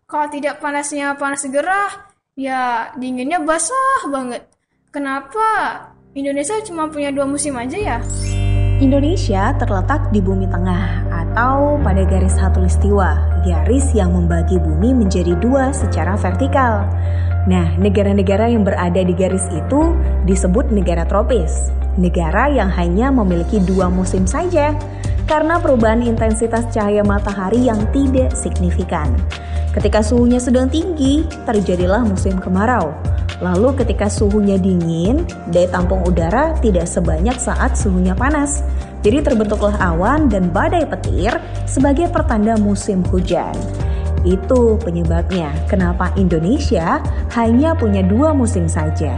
Kalau tidak panasnya panas gerah, ya dinginnya basah banget. Kenapa Indonesia cuma punya 2 musim aja ya? Indonesia terletak di bumi tengah atau pada garis khatulistiwa, garis yang membagi bumi menjadi dua secara vertikal. Nah, negara-negara yang berada di garis itu disebut negara tropis, negara yang hanya memiliki 2 musim saja karena perubahan intensitas cahaya matahari yang tidak signifikan. Ketika suhunya sedang tinggi, terjadilah musim kemarau. Lalu ketika suhunya dingin, daya tampung udara tidak sebanyak saat suhunya panas. Jadi terbentuklah awan dan badai petir sebagai pertanda musim hujan. Itu penyebabnya kenapa Indonesia hanya punya 2 musim saja.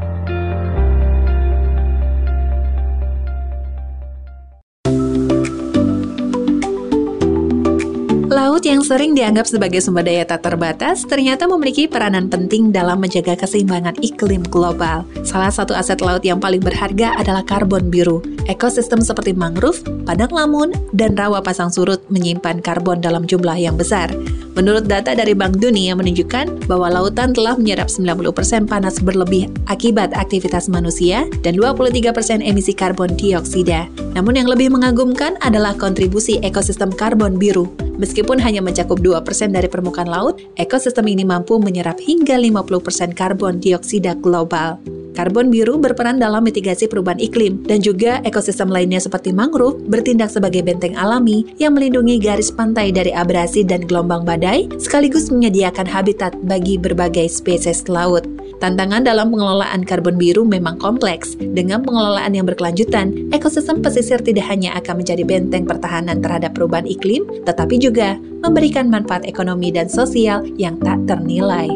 Laut yang sering dianggap sebagai sumber daya tak terbatas ternyata memiliki peranan penting dalam menjaga keseimbangan iklim global. Salah satu aset laut yang paling berharga adalah karbon biru. Ekosistem seperti mangrove, padang lamun, dan rawa pasang surut menyimpan karbon dalam jumlah yang besar. Menurut data dari Bank Dunia menunjukkan bahwa lautan telah menyerap 90% panas berlebih akibat aktivitas manusia dan 23% emisi karbon dioksida. Namun yang lebih mengagumkan adalah kontribusi ekosistem karbon biru. Meskipun hanya mencakup 2% dari permukaan laut, ekosistem ini mampu menyerap hingga 50% karbon dioksida global. Karbon biru berperan dalam mitigasi perubahan iklim, dan juga ekosistem lainnya seperti mangrove bertindak sebagai benteng alami yang melindungi garis pantai dari abrasi dan gelombang badai, sekaligus menyediakan habitat bagi berbagai spesies laut. Tantangan dalam pengelolaan karbon biru memang kompleks. Dengan pengelolaan yang berkelanjutan, ekosistem pesisir tidak hanya akan menjadi benteng pertahanan terhadap perubahan iklim, tetapi juga memberikan manfaat ekonomi dan sosial yang tak ternilai.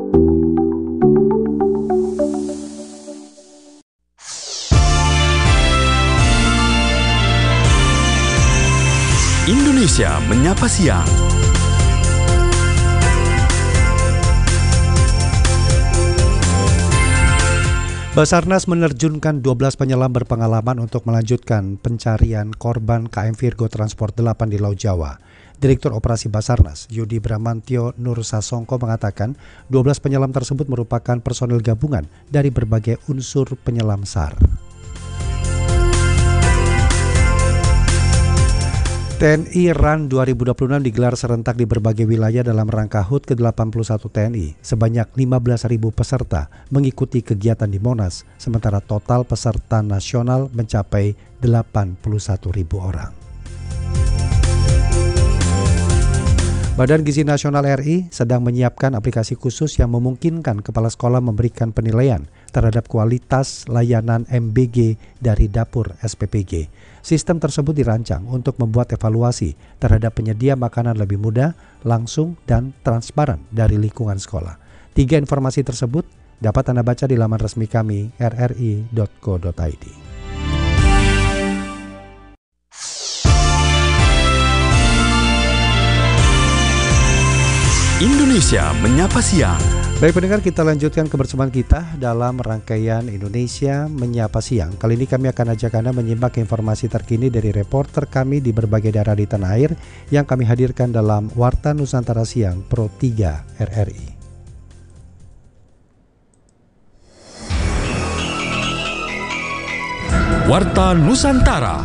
Indonesia Menyapa Siang. Basarnas menerjunkan 12 penyelam berpengalaman untuk melanjutkan pencarian korban KM Virgo Transport 8 di Laut Jawa. Direktur Operasi Basarnas, Yudi Bramantyo Nur Sasongko mengatakan 12 penyelam tersebut merupakan personil gabungan dari berbagai unsur penyelam SAR. TNI RAN 2026 digelar serentak di berbagai wilayah dalam rangka HUT ke-81 TNI. Sebanyak 15.000 peserta mengikuti kegiatan di Monas, sementara total peserta nasional mencapai 81.000 orang. Badan Gizi Nasional RI sedang menyiapkan aplikasi khusus yang memungkinkan kepala sekolah memberikan penilaian terhadap kualitas layanan MBG dari dapur SPPG. Sistem tersebut dirancang untuk membuat evaluasi terhadap penyedia makanan lebih mudah, langsung, dan transparan dari lingkungan sekolah. 3 informasi tersebut dapat Anda baca di laman resmi kami rri.co.id. Indonesia Menyapa Siang. Baik pendengar, kita lanjutkan kebersamaan kita dalam rangkaian Indonesia Menyapa Siang. Kali ini kami akan ajak Anda menyimak informasi terkini dari reporter kami di berbagai daerah di tanah air yang kami hadirkan dalam Warta Nusantara Siang Pro 3 RRI. Warta Nusantara.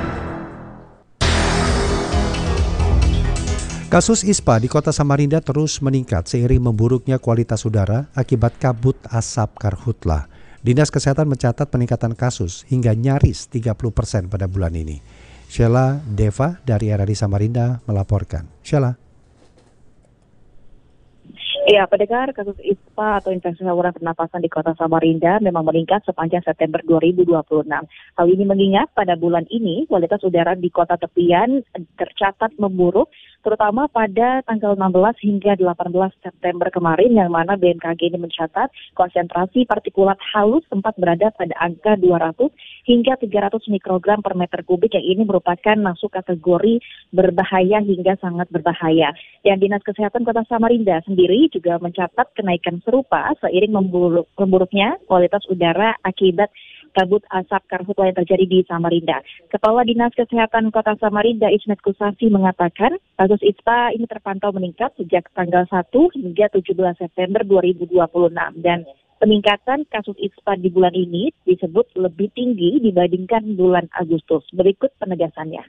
Kasus ISPA di Kota Samarinda terus meningkat seiring memburuknya kualitas udara akibat kabut asap karhutlah. Dinas Kesehatan mencatat peningkatan kasus hingga nyaris 30% pada bulan ini. Sheila Deva dari RRI Samarinda melaporkan. Sheila. Ya, pendengar, kasus ISPA atau infeksi saluran pernapasan di Kota Samarinda memang meningkat sepanjang September 2026. Hal ini mengingat pada bulan ini kualitas udara di kota tepian tercatat memburuk, terutama pada tanggal 16 hingga 18 September kemarin, yang mana BMKG ini mencatat konsentrasi partikulat halus sempat berada pada angka 200 hingga 300 mikrogram per meter kubik, yang ini merupakan masuk kategori berbahaya hingga sangat berbahaya. Dan Dinas Kesehatan Kota Samarinda sendiri juga mencatat kenaikan serupa seiring memburuknya kualitas udara akibat kabut asap karhutla yang terjadi di Samarinda. Kepala Dinas Kesehatan Kota Samarinda, Ismet Kusasi, mengatakan kasus ISPA ini terpantau meningkat sejak tanggal 1 hingga 17 September 2026 dan peningkatan kasus ISPA di bulan ini disebut lebih tinggi dibandingkan bulan Agustus. Berikut penegasannya.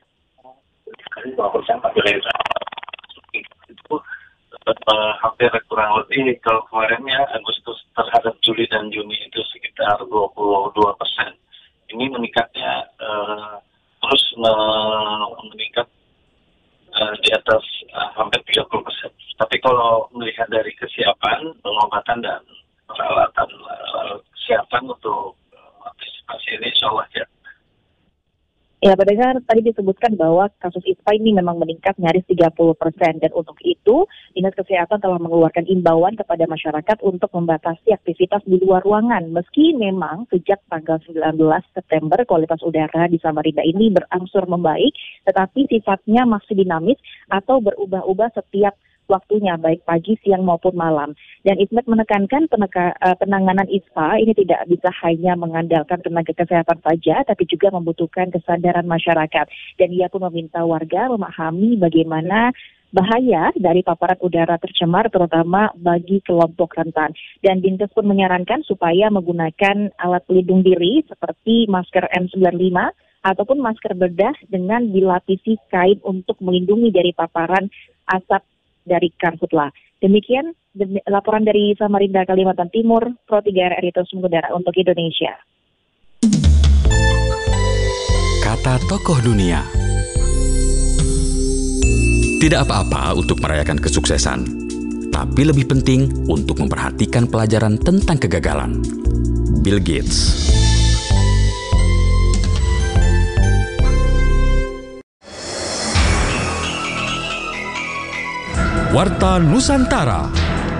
Hampir kurang lebih kalau kemarinnya Agustus terhadap Juli dan Juni itu sekitar 22%. Ini meningkatnya terus meningkat di atas hampir 30%. Tapi kalau melihat dari kesiapan pengobatan dan peralatan kesiapan untuk antisipasi ini, insya Allah ya. Ya, pendengar, tadi disebutkan bahwa kasus ISPA ini memang meningkat nyaris 30%, dan untuk itu Dinas Kesehatan telah mengeluarkan imbauan kepada masyarakat untuk membatasi aktivitas di luar ruangan. Meski memang sejak tanggal 19 September kualitas udara di Samarinda ini berangsur membaik, tetapi sifatnya masih dinamis atau berubah-ubah setiap waktunya, baik pagi, siang maupun malam. Dan Ismet menekankan penanganan ISPA ini tidak bisa hanya mengandalkan tenaga kesehatan saja, tapi juga membutuhkan kesadaran masyarakat. Dan ia pun meminta warga memahami bagaimana bahaya dari paparan udara tercemar, terutama bagi kelompok rentan. Dan Dinkes pun menyarankan supaya menggunakan alat pelindung diri seperti masker N95 ataupun masker bedah dengan dilapisi kain untuk melindungi dari paparan asap dari karhutla. Demikian laporan dari Samarinda, Kalimantan Timur, Pro 3 RRI Terus Mengudara untuk Indonesia. Kata tokoh dunia. Tidak apa-apa untuk merayakan kesuksesan, tapi lebih penting untuk memperhatikan pelajaran tentang kegagalan. Bill Gates. Warta Nusantara.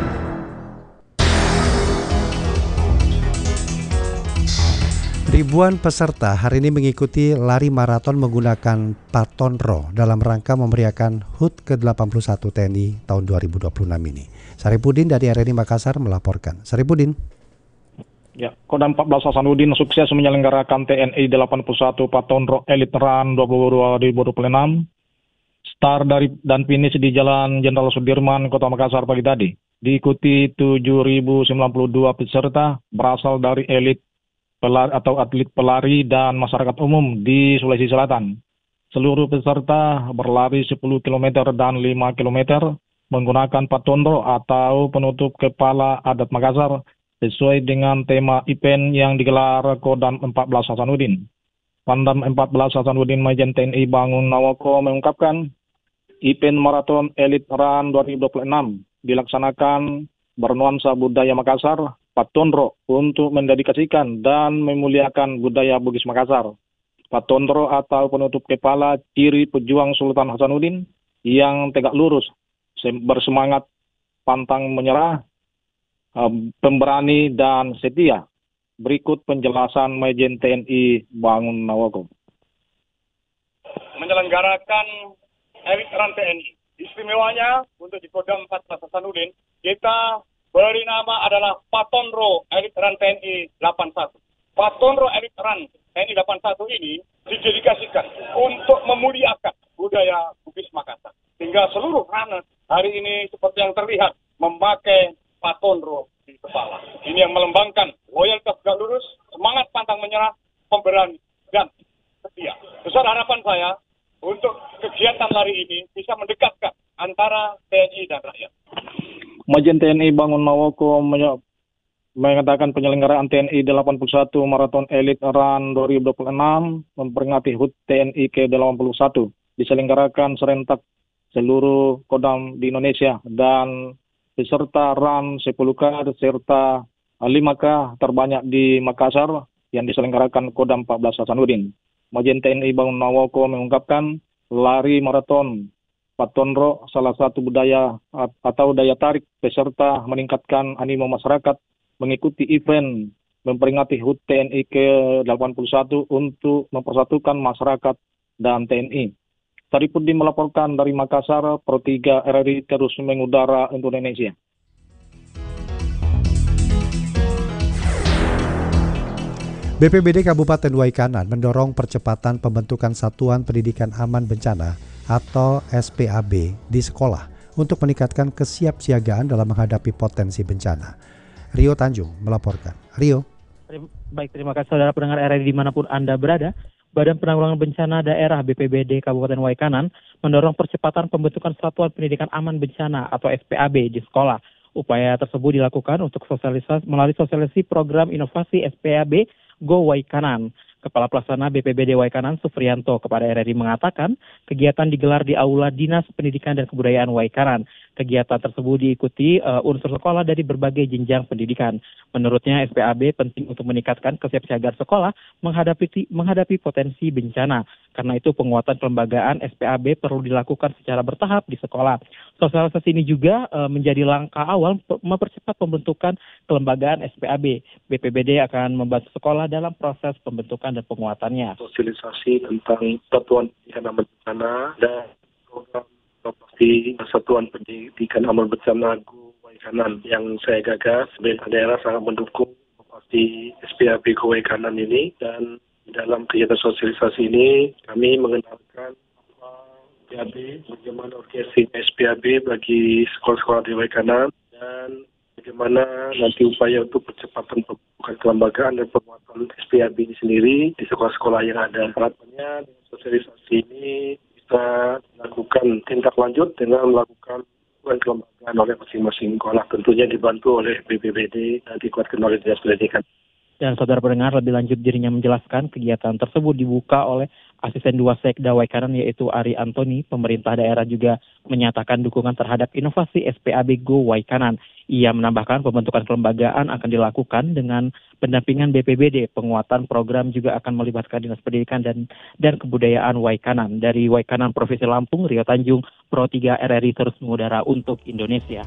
Ribuan peserta hari ini mengikuti lari maraton menggunakan Patonro dalam rangka memeriahkan HUT ke-81 TNI tahun 2026 ini. Saripudin dari RRI Makassar melaporkan. Saripudin. Ya, Kodam 14 Hasanuddin sukses menyelenggarakan TNI 81 Patonro Elite Run 2026. Start dari dan finish di Jalan Jenderal Sudirman, Kota Makassar pagi tadi. Diikuti 7.092 peserta berasal dari elit pelari atau atlet pelari dan masyarakat umum di Sulawesi Selatan. Seluruh peserta berlari 10 km dan 5 km menggunakan Patonro atau penutup kepala adat Makassar sesuai dengan tema event yang digelar Kodam 14 Hasanuddin. Pangdam 14 Hasanuddin Majen TNI Bangun Nawako mengungkapkan event Marathon Elite Run 2026 dilaksanakan bernuansa budaya Makassar, Patonro, untuk mendedikasikan dan memuliakan budaya Bugis Makassar. Patonro atau penutup kepala ciri pejuang Sultan Hasanuddin yang tegak lurus, bersemangat, pantang menyerah, pemberani dan setia. Berikut penjelasan Majen TNI Bangun Nawako. Menyelenggarakan Elite Run TNI. Istimewanya untuk di Kodam 14 Hasanuddin, kita beri nama adalah Patonro Elite Run TNI 81. Patonro Elite Run TNI 81 ini didedikasikan untuk memuliakan budaya Bugis Makassar. Hingga seluruh runner hari ini seperti yang terlihat memakai Patonro di kepala. Ini yang melambangkan loyalitas tegak lurus, semangat pantang menyerah, pemberani, dan setia. Besar harapan saya untuk kegiatan lari ini bisa mendekatkan antara TNI dan rakyat. Majen TNI Bangun Nawako mengatakan penyelenggaraan TNI 81 Marathon Elite Run 2026 memperingati HUT TNI ke-81 diselenggarakan serentak seluruh kodam di Indonesia dan peserta run 10K serta 5K terbanyak di Makassar yang diselenggarakan Kodam 14 Hasanuddin. Majen TNI Bangun Nawako mengungkapkan lari maraton Patonro salah satu budaya atau daya tarik peserta meningkatkan animo masyarakat mengikuti event memperingati HUT TNI ke-81 untuk mempersatukan masyarakat dan TNI. Saripudin melaporkan dari Makassar, Pro 3 RRI Terus Mengudara untuk Indonesia. BPBD Kabupaten Waikanan mendorong percepatan pembentukan Satuan Pendidikan Aman Bencana atau SPAB di sekolah untuk meningkatkan kesiapsiagaan dalam menghadapi potensi bencana. Rio Tanjung melaporkan. Rio. Baik, terima kasih saudara pendengar RRI dimanapun Anda berada. Badan Penanggulangan Bencana Daerah BPBD Kabupaten Waikanan mendorong percepatan pembentukan Satuan Pendidikan Aman Bencana atau SPAB di sekolah. Upaya tersebut dilakukan untuk melalui sosialisasi program inovasi SPAB Go Waikanan. Kepala Pelaksana BPBD Waikanan Sufrianto kepada RRI mengatakan kegiatan digelar di Aula Dinas Pendidikan dan Kebudayaan Waikanan. Kegiatan tersebut diikuti unsur sekolah dari berbagai jenjang pendidikan. Menurutnya SPAB penting untuk meningkatkan kesiapsiagaan sekolah menghadapi potensi bencana. Karena itu penguatan kelembagaan SPAB perlu dilakukan secara bertahap di sekolah. Sosialisasi ini juga menjadi langkah awal mempercepat pembentukan kelembagaan SPAB. BPBD akan membantu sekolah dalam proses pembentukan dan penguatannya. Sosialisasi tentang Satuan Pendidikan Aman Bencana dan program inovasi Satuan Pendidikan Aman Bencana Go Waikanan yang saya gagas. Pemerintah daerah sangat mendukung inovasi SPAB Go Waikanan ini, dan dalam kegiatan sosialisasi ini kami mengenalkan SPAB, bagaimana organisasi SPAB bagi sekolah-sekolah di Waikanan, dan bagaimana nanti upaya untuk percepatan pembentukan kelembagaan dan penguatan SPAB ini sendiri di sekolah-sekolah yang ada. Harapannya dengan sosialisasi ini bisa dilakukan tindak lanjut dengan melakukan kelembagaan oleh masing-masing sekolah, tentunya dibantu oleh BPBD dan dikuatkan oleh Dinas Pendidikan. Dan saudara pendengar, lebih lanjut dirinya menjelaskan kegiatan tersebut dibuka oleh Asisten 2 Sekda Waikanan yaitu Ari Antoni. Pemerintah daerah juga menyatakan dukungan terhadap inovasi SPAB Go Waikanan. Ia menambahkan pembentukan kelembagaan akan dilakukan dengan pendampingan BPBD. Penguatan program juga akan melibatkan Dinas Pendidikan dan Kebudayaan Waikanan. Dari Waikanan Provinsi Lampung, Rio Tanjung, Pro 3 RRI terus mengudara untuk Indonesia.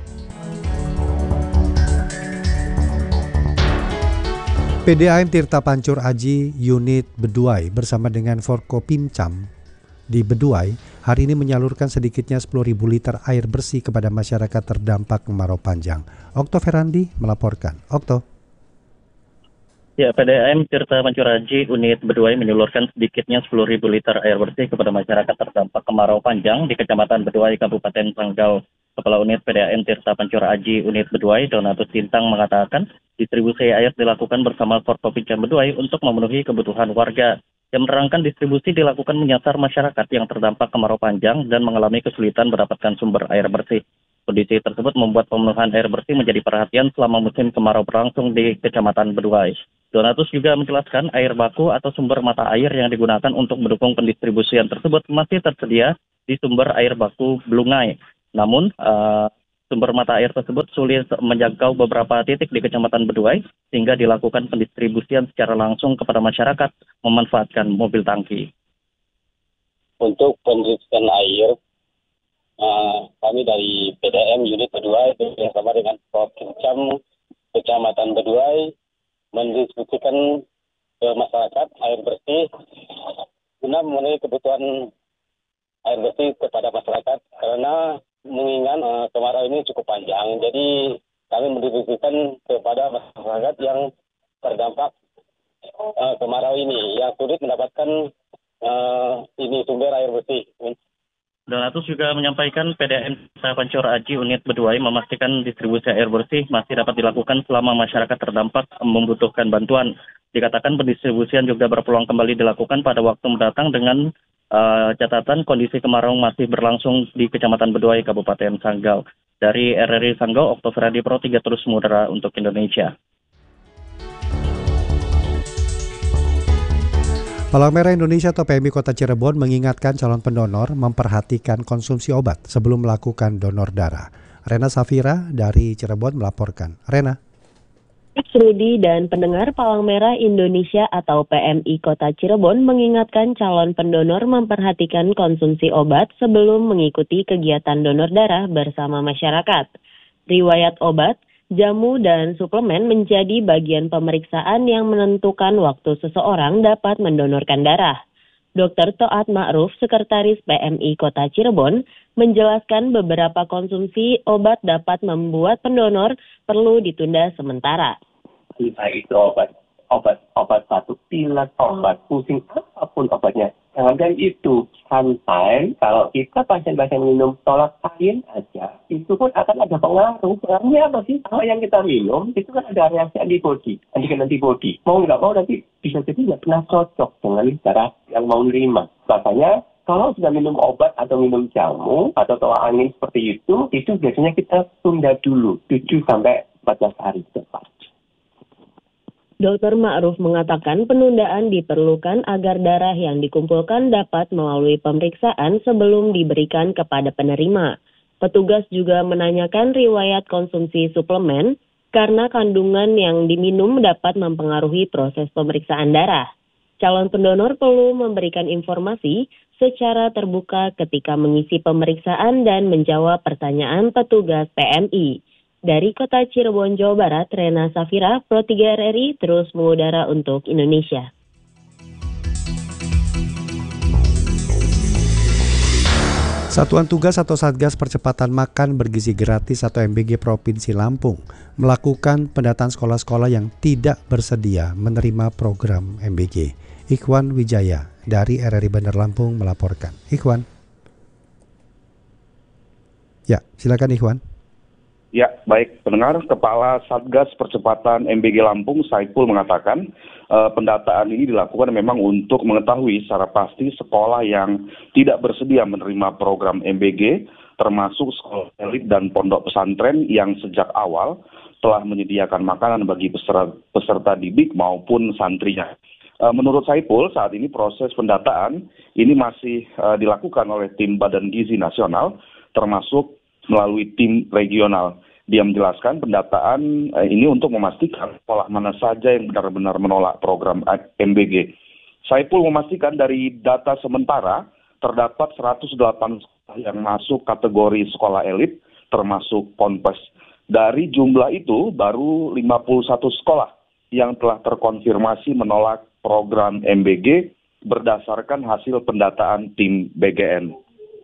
PDAM Tirta Pancur Aji Unit Beduai bersama dengan Forkopimcam di Beduai hari ini menyalurkan sedikitnya 10.000 liter air bersih kepada masyarakat terdampak kemarau panjang. Okto Ferandi melaporkan. Okto. Ya, PDAM Tirta Pancur Aji Unit Beduai menyalurkan sedikitnya 10.000 liter air bersih kepada masyarakat terdampak kemarau panjang di Kecamatan Beduai, Kabupaten Sanggau. Kepala Unit PDAM Tirta Pancur Aji Unit Beduai, Donatus Tintang mengatakan distribusi air dilakukan bersama Forkopimcam Beduai untuk memenuhi kebutuhan warga. Yang menerangkan distribusi dilakukan menyasar masyarakat yang terdampak kemarau panjang dan mengalami kesulitan mendapatkan sumber air bersih. Kondisi tersebut membuat pemenuhan air bersih menjadi perhatian selama musim kemarau berlangsung di Kecamatan Beduai. Donatus juga menjelaskan air baku atau sumber mata air yang digunakan untuk mendukung pendistribusian tersebut masih tersedia di sumber air baku Blungai. Namun, sumber mata air tersebut sulit menjangkau beberapa titik di Kecamatan Beduai, sehingga dilakukan pendistribusian secara langsung kepada masyarakat memanfaatkan mobil tangki. Untuk pendistribusian air, kami dari PDAM Unit Beduai bersama dengan Forkopimcam Kecamatan Beduai mendistribusikan ke masyarakat air bersih guna memenuhi kebutuhan air bersih kepada masyarakat, karena mengingat kemarau ini cukup panjang, jadi kami mendistribusikan kepada masyarakat yang terdampak kemarau ini, yang sulit mendapatkan sumber air bersih. Donatus juga menyampaikan PDAM Tirta Pancur Aji Unit Beduai memastikan distribusi air bersih masih dapat dilakukan selama masyarakat terdampak membutuhkan bantuan. Dikatakan pendistribusian juga berpeluang kembali dilakukan pada waktu mendatang dengan catatan kondisi kemarau masih berlangsung di Kecamatan Beduai, Kabupaten Sanggau. Dari RRI Sanggau, Okto Ferandi, Pro 3 terus mengudara untuk Indonesia. Palang Merah Indonesia atau PMI Kota Cirebon mengingatkan calon pendonor memperhatikan konsumsi obat sebelum melakukan donor darah. Rena Safira dari Cirebon melaporkan. Rena. Rudi dan pendengar, Palang Merah Indonesia atau PMI Kota Cirebon mengingatkan calon pendonor memperhatikan konsumsi obat sebelum mengikuti kegiatan donor darah bersama masyarakat. Riwayat obat, jamu, dan suplemen menjadi bagian pemeriksaan yang menentukan waktu seseorang dapat mendonorkan darah. Dr. Toat Ma'ruf, Sekretaris PMI Kota Cirebon, menjelaskan beberapa konsumsi obat dapat membuat pendonor perlu ditunda sementara. Baik itu obat obat batuk pilek, obat pusing, apapun obatnya. Jangan itu, sampai kalau kita pasien-pasien minum tolak angin aja, itu pun akan ada pengaruh. Pengaruhnya apa sih? Kalau yang kita minum, itu kan ada reaksi antibody. Mau nggak mau nanti bisa jadi nggak pernah cocok dengan cara yang mau nerima. Makanya, kalau sudah minum obat atau minum jamu atau tolak angin seperti itu biasanya kita tunda dulu 7 sampai 14 hari depan. Dr. Ma'ruf mengatakan penundaan diperlukan agar darah yang dikumpulkan dapat melalui pemeriksaan sebelum diberikan kepada penerima. Petugas juga menanyakan riwayat konsumsi suplemen karena kandungan yang diminum dapat mempengaruhi proses pemeriksaan darah. Calon pendonor perlu memberikan informasi secara terbuka ketika mengisi pemeriksaan dan menjawab pertanyaan petugas PMI. Dari Kota Cirebon, Jawa Barat, Rena Safira, Pro 3 RRI terus mengudara untuk Indonesia. Satuan Tugas atau Satgas Percepatan Makan Bergizi Gratis atau MBG Provinsi Lampung melakukan pendataan sekolah-sekolah yang tidak bersedia menerima program MBG. Ikhwan Wijaya dari RRI Bandar Lampung melaporkan. Ikhwan. Ya, silakan Ikhwan. Ya, baik. Pendengar, Kepala Satgas Percepatan MBG Lampung, Saiful, mengatakan pendataan ini dilakukan memang untuk mengetahui secara pasti sekolah yang tidak bersedia menerima program MBG, termasuk sekolah elit dan pondok pesantren yang sejak awal telah menyediakan makanan bagi peserta didik maupun santrinya. Menurut Saiful, saat ini proses pendataan ini masih dilakukan oleh tim Badan Gizi Nasional, termasuk melalui tim regional. Dia menjelaskan pendataan ini untuk memastikan sekolah mana saja yang benar-benar menolak program MBG. Saiful memastikan dari data sementara terdapat 108 sekolah yang masuk kategori sekolah elit, termasuk Ponpes. Dari jumlah itu, baru 51 sekolah yang telah terkonfirmasi menolak program MBG berdasarkan hasil pendataan tim BGN.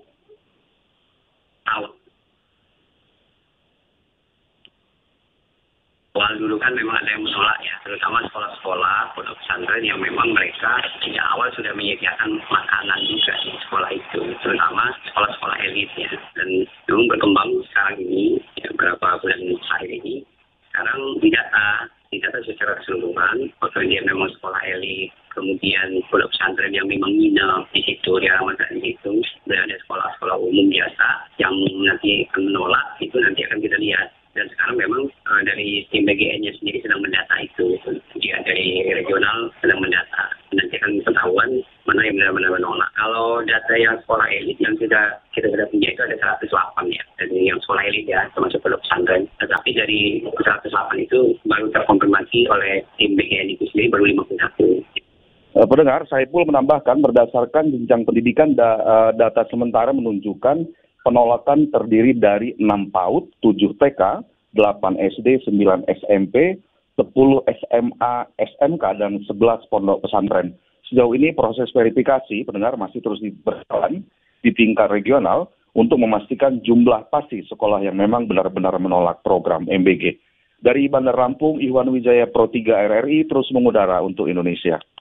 Awal dulu kan memang ada yang menolak ya, terutama sekolah-sekolah pondok pesantren yang memang mereka sejak awal sudah menyediakan makanan juga di sekolah itu, terutama sekolah-sekolah elit ya. Dan memang berkembang sekarang ini, ya, beberapa bulan terakhir ini. Sekarang didata secara keseluruhan, apakah dia memang sekolah elit, kemudian pondok pesantren yang memang nginep di situ, dialamatkan di situ, dan ada sekolah-sekolah umum biasa yang nanti akan menolak, itu nanti akan kita lihat. Dan sekarang memang dari tim BGN-nya sendiri sedang mendata itu. Dia dari regional sedang mendata. Nanti akan ketahuan mana yang benar-benar menolak. Kalau data yang sekolah elit yang kita sudah punya itu ada 108 ya. Dari yang sekolah elit ya, termasuk pondok pesantren. Tetapi dari 108 itu baru terkonfirmasi oleh tim BGN itu sendiri baru 51. Pendengar, Saiful menambahkan berdasarkan jenjang pendidikan data sementara menunjukkan penolakan terdiri dari 6 PAUD, 7 TK, 8 SD, 9 SMP, 10 SMA, SMK, dan 11 pondok pesantren. Sejauh ini proses verifikasi pendengar masih terus berjalan di tingkat regional untuk memastikan jumlah pasti sekolah yang memang benar-benar menolak program MBG. Dari Bandar Lampung, Ikhwan Wijaya, Pro 3 RRI terus mengudara untuk Indonesia.